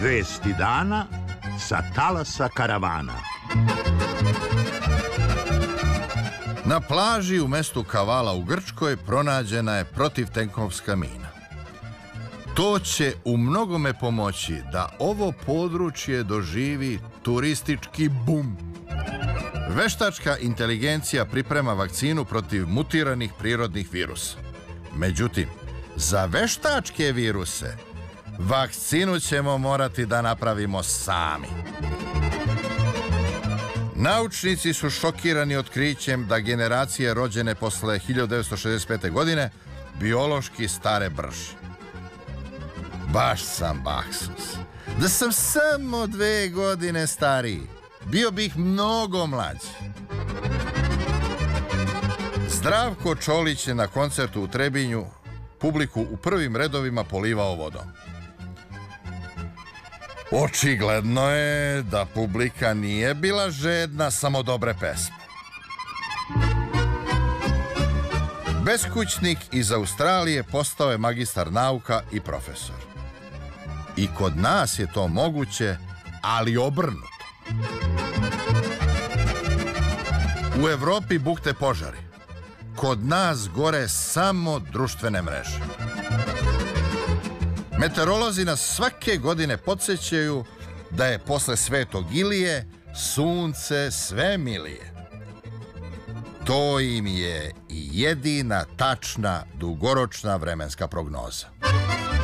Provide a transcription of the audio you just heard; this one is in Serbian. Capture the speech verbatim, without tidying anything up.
Vesti dana sa talasa karavana. Na plaži u mestu Kavala u Grčkoj pronađena je protivtenkovska mina. To će u mnogome pomoći da ovo područje doživi turistički bum. Veštačka inteligencija priprema vakcinu protiv mutiranih prirodnih virusa. Međutim, za veštačke viruse vakcinu ćemo morati da napravimo sami. Naučnici su šokirani otkrićem da generacije rođene posle hiljadu devetsto šezdeset pete. godine biološki stare brže. Baš sam baksus. Da sam samo dve godine stariji, bio bih mnogo mlađi. Zdravko Čolić je na koncertu u Trebinju publiku u prvim redovima polivao vodom. Očigledno je da publika nije bila žedna samo dobre pesme. Beskućnik iz Australije postao je magistar nauka i profesor. I kod nas je to moguće, ali obrnuto. U Evropi bukte požari. Kod nas gore samo društvene mreže. Meteorolozi nas svake godine podsjećaju da je posle Svetog Ilije sunce sve milije. To im je i jedina tačna dugoročna vremenska prognoza.